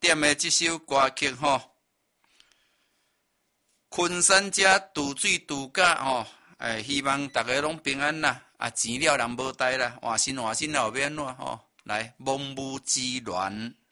点的这首歌曲吼，昆山遮渡水渡假吼，希望大家拢平安啦，钱了人无带啦，换新后边怎吼，来，梦舞之恋。